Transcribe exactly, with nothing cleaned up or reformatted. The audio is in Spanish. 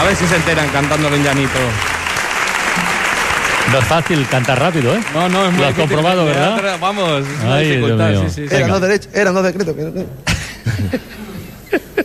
A ver si se enteran cantándolo en llanito. No es fácil cantar rápido, ¿eh? No, no, es muy Lo has difícil. comprobado, ¿verdad? Otra- Vamos, es una Ay, dificultad. Dios mío. Sí, sí, sí. Eran dos derechos, eran dos decretos. Que...